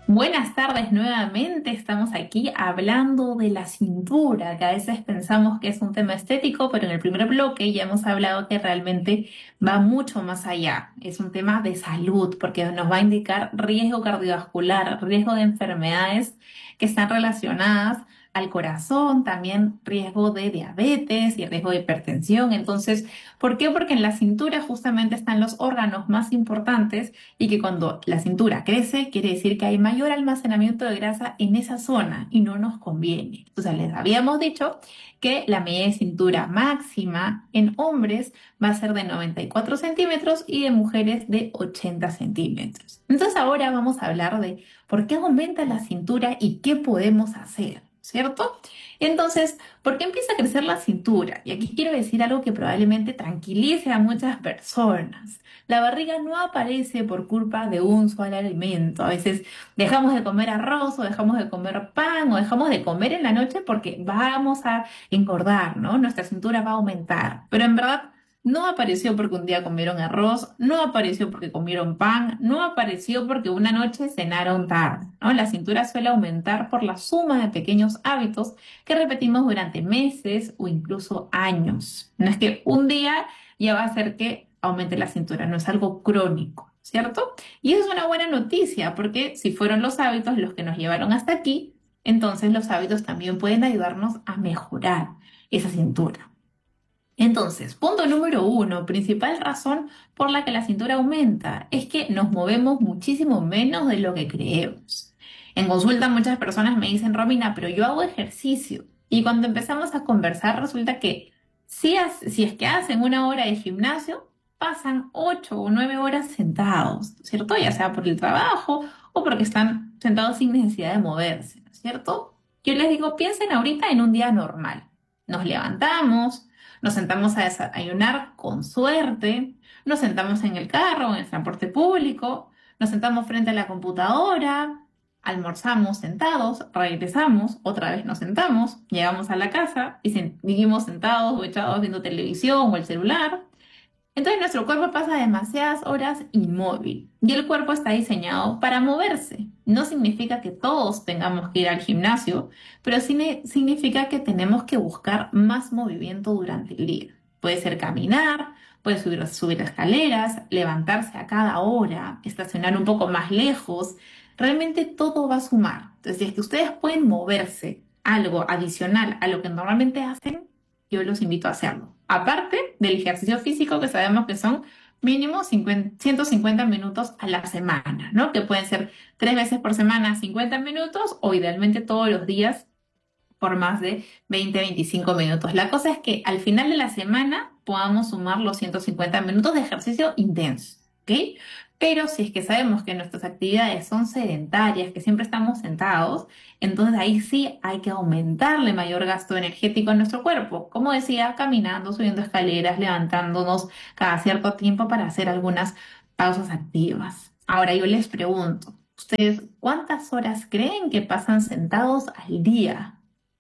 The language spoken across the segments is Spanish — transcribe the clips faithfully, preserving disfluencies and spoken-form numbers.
Buenas tardes nuevamente, estamos aquí hablando de la cintura, que a veces pensamos que es un tema estético, pero en el primer bloque ya hemos hablado que realmente va mucho más allá. Es un tema de salud, porque nos va a indicar riesgo cardiovascular, riesgo de enfermedades que están relacionadas al corazón, también riesgo de diabetes y riesgo de hipertensión. Entonces, ¿por qué? Porque en la cintura justamente están los órganos más importantes y que cuando la cintura crece, quiere decir que hay mayor almacenamiento de grasa en esa zona y no nos conviene. Entonces, les habíamos dicho que la medida de cintura máxima en hombres va a ser de noventa y cuatro centímetros y de mujeres de ochenta centímetros. Entonces, ahora vamos a hablar de por qué aumenta la cintura y qué podemos hacer, ¿cierto? Entonces, ¿por qué empieza a crecer la cintura? Y aquí quiero decir algo que probablemente tranquilice a muchas personas. La barriga no aparece por culpa de un solo alimento. A veces dejamos de comer arroz o dejamos de comer pan o dejamos de comer en la noche porque vamos a engordar, ¿no? Nuestra cintura va a aumentar. Pero en verdad no apareció porque un día comieron arroz, no apareció porque comieron pan, no apareció porque una noche cenaron tarde, ¿no? La cintura suele aumentar por la suma de pequeños hábitos que repetimos durante meses o incluso años. No es que un día ya va a hacer que aumente la cintura, no es algo crónico, ¿cierto? Y eso es una buena noticia, porque si fueron los hábitos los que nos llevaron hasta aquí, entonces los hábitos también pueden ayudarnos a mejorar esa cintura. Entonces, punto número uno, principal razón por la que la cintura aumenta, es que nos movemos muchísimo menos de lo que creemos. En consulta muchas personas me dicen, Romina, pero yo hago ejercicio. Y cuando empezamos a conversar resulta que si, has- si es que hacen una hora de gimnasio, pasan ocho o nueve horas sentados, ¿cierto? Ya sea por el trabajo o porque están sentados sin necesidad de moverse, ¿cierto? Yo les digo, piensen ahorita en un día normal. Nos levantamos, nos sentamos a desayunar con suerte, nos sentamos en el carro, en el transporte público, nos sentamos frente a la computadora, almorzamos sentados, regresamos, otra vez nos sentamos, llegamos a la casa y seguimos sentados o echados viendo televisión o el celular. Entonces nuestro cuerpo pasa demasiadas horas inmóvil y el cuerpo está diseñado para moverse. No significa que todos tengamos que ir al gimnasio, pero sí ne- significa que tenemos que buscar más movimiento durante el día. Puede ser caminar, puede subir, subir escaleras, levantarse a cada hora, estacionar un poco más lejos. Realmente todo va a sumar. Entonces, si es que ustedes pueden moverse algo adicional a lo que normalmente hacen, yo los invito a hacerlo. Aparte del ejercicio físico que sabemos que son mínimo cincuenta ciento cincuenta minutos a la semana, ¿no? Que pueden ser tres veces por semana cincuenta minutos o idealmente todos los días por más de veinte, veinticinco minutos. La cosa es que al final de la semana podamos sumar los ciento cincuenta minutos de ejercicio intenso, ¿ok? Pero si es que sabemos que nuestras actividades son sedentarias, que siempre estamos sentados, entonces ahí sí hay que aumentarle mayor gasto energético a nuestro cuerpo. Como decía, caminando, subiendo escaleras, levantándonos cada cierto tiempo para hacer algunas pausas activas. Ahora yo les pregunto, ¿ustedes cuántas horas creen que pasan sentados al día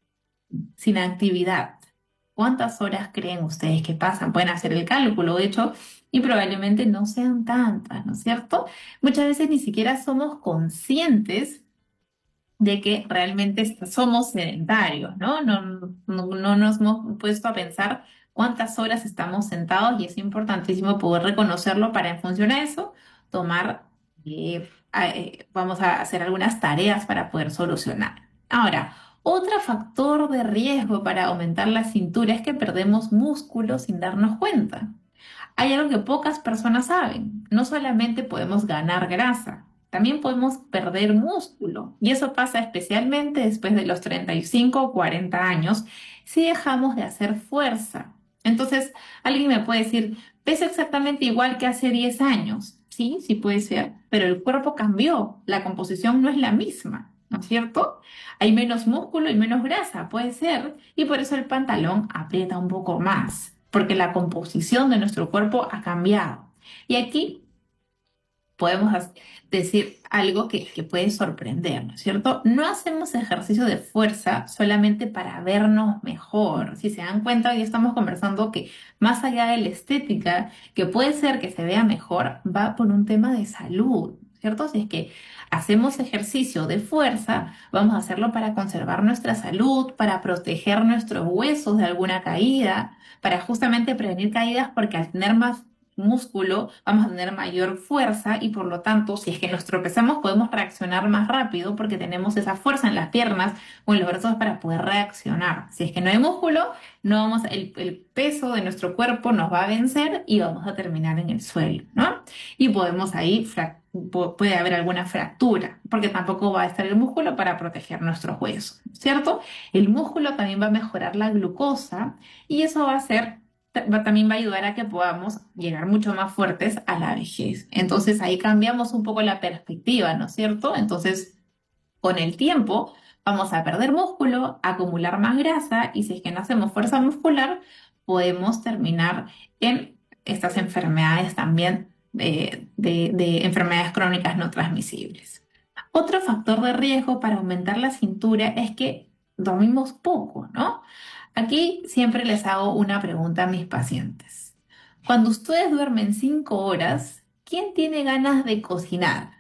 sin actividad? ¿Cuántas horas creen ustedes que pasan? Pueden hacer el cálculo, de hecho, y probablemente no sean tantas, ¿no es cierto? Muchas veces ni siquiera somos conscientes de que realmente est- somos sedentarios, ¿no? No, no, no nos hemos puesto a pensar cuántas horas estamos sentados y es importantísimo poder reconocerlo para en función a eso tomar, eh, a- eh, vamos a hacer algunas tareas para poder solucionar. Ahora, otro factor de riesgo para aumentar la cintura es que perdemos músculo sin darnos cuenta. Hay algo que pocas personas saben. No solamente podemos ganar grasa, también podemos perder músculo. Y eso pasa especialmente después de los treinta y cinco o cuarenta años si dejamos de hacer fuerza. Entonces, alguien me puede decir, peso exactamente igual que hace diez años. Sí, sí puede ser, pero el cuerpo cambió, la composición no es la misma, ¿no es cierto? Hay menos músculo y menos grasa, puede ser, y por eso el pantalón aprieta un poco más, porque la composición de nuestro cuerpo ha cambiado. Y aquí podemos has- decir algo que, que puede sorprender, ¿no es cierto? No hacemos ejercicio de fuerza solamente para vernos mejor. Si se dan cuenta, hoy estamos conversando que más allá de la estética, que puede ser que se vea mejor, va por un tema de salud. ¿cierto? Si es que hacemos ejercicio de fuerza, vamos a hacerlo para conservar nuestra salud, para proteger nuestros huesos de alguna caída, para justamente prevenir caídas, porque al tener más músculo vamos a tener mayor fuerza y por lo tanto, si es que nos tropezamos, podemos reaccionar más rápido porque tenemos esa fuerza en las piernas o en los brazos para poder reaccionar. Si es que no hay músculo, no vamos, el, el peso de nuestro cuerpo nos va a vencer y vamos a terminar en el suelo, ¿no? Y podemos ahí, frac- pu- puede haber alguna fractura, porque tampoco va a estar el músculo para proteger nuestros huesos, ¿cierto? El músculo también va a mejorar la glucosa y eso va a hacer, ta- va- también va a ayudar a que podamos llegar mucho más fuertes a la vejez. Entonces ahí cambiamos un poco la perspectiva, ¿no es cierto? Entonces, con el tiempo vamos a perder músculo, acumular más grasa y si es que no hacemos fuerza muscular, podemos terminar en estas enfermedades también de, de- de enfermedades crónicas no transmisibles. Otro factor de riesgo para aumentar la cintura es que dormimos poco, ¿no? Aquí siempre les hago una pregunta a mis pacientes. Cuando ustedes duermen cinco horas, ¿quién tiene ganas de cocinar?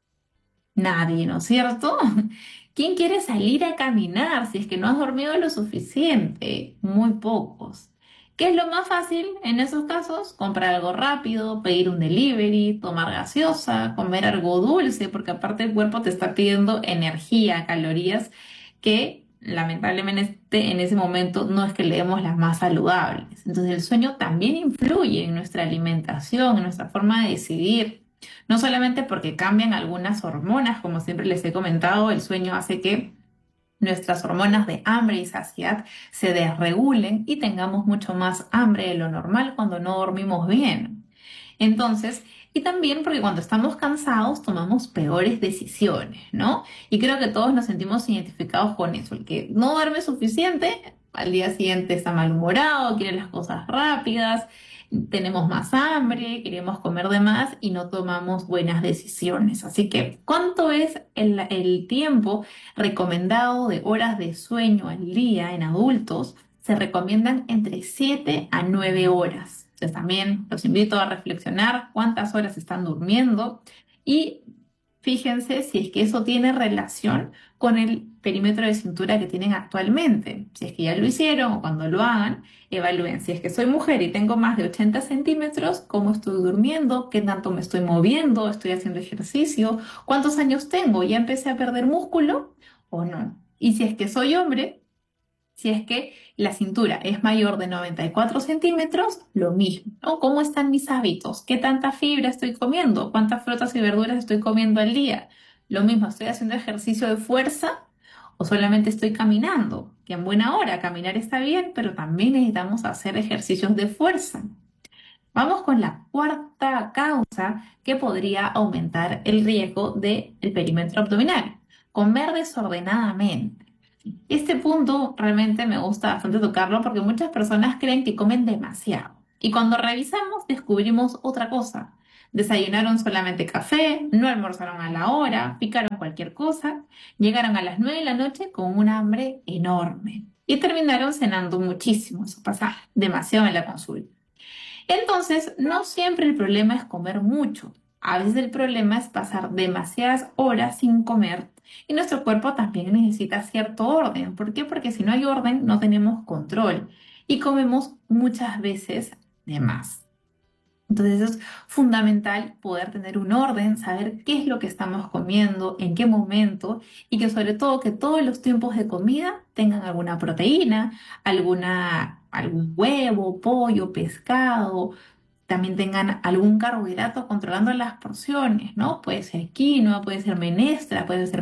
Nadie, ¿no es cierto? ¿Quién quiere salir a caminar si es que no has dormido lo suficiente? Muy pocos. ¿Qué es lo más fácil en esos casos? Comprar algo rápido, pedir un delivery, tomar gaseosa, comer algo dulce, porque aparte el cuerpo te está pidiendo energía, calorías, que lamentablemente en ese momento no es que le demos las más saludables. Entonces el sueño también influye en nuestra alimentación, en nuestra forma de decidir. No solamente porque cambian algunas hormonas, como siempre les he comentado, el sueño hace que nuestras hormonas de hambre y saciedad se desregulen y tengamos mucho más hambre de lo normal cuando no dormimos bien. Entonces, y también porque cuando estamos cansados tomamos peores decisiones, ¿no? Y creo que todos nos sentimos identificados con eso. El que no duerme suficiente, al día siguiente está malhumorado, quiere las cosas rápidas, tenemos más hambre, queremos comer de más y no tomamos buenas decisiones. Así que, ¿cuánto es el, el tiempo recomendado de horas de sueño al día en adultos? Se recomiendan entre siete a nueve horas. Entonces también los invito a reflexionar cuántas horas están durmiendo y fíjense si es que eso tiene relación con el perímetro de cintura que tienen actualmente. Si es que ya lo hicieron o cuando lo hagan, evalúen. Si es que soy mujer y tengo más de ochenta centímetros, ¿cómo estoy durmiendo? ¿Qué tanto me estoy moviendo? ¿Estoy haciendo ejercicio? ¿Cuántos años tengo? ¿Ya empecé a perder músculo o no? Y si es que soy hombre, si es que la cintura es mayor de noventa y cuatro centímetros, lo mismo, ¿no? ¿Cómo están mis hábitos? ¿Qué tanta fibra estoy comiendo? ¿Cuántas frutas y verduras estoy comiendo al día? Lo mismo, ¿estoy haciendo ejercicio de fuerza o solamente estoy caminando? Que en buena hora caminar está bien, pero también necesitamos hacer ejercicios de fuerza. Vamos con la cuarta causa que podría aumentar el riesgo del perímetro abdominal. Comer desordenadamente. Este punto realmente me gusta bastante tocarlo porque muchas personas creen que comen demasiado. Y cuando revisamos descubrimos otra cosa. Desayunaron solamente café, no almorzaron a la hora, picaron cualquier cosa, llegaron a las nueve de la noche con un hambre enorme y terminaron cenando muchísimo. Eso pasa demasiado en la consulta. Entonces, no siempre el problema es comer mucho. A veces el problema es pasar demasiadas horas sin comer y nuestro cuerpo también necesita cierto orden. ¿Por qué? Porque si no hay orden, no tenemos control y comemos muchas veces de más. Entonces es fundamental poder tener un orden, saber qué es lo que estamos comiendo, en qué momento y que sobre todo que todos los tiempos de comida tengan alguna proteína, alguna, algún huevo, pollo, pescado, también tengan algún carbohidrato controlando las porciones, ¿no? Puede ser quinoa, puede ser menestra, puede ser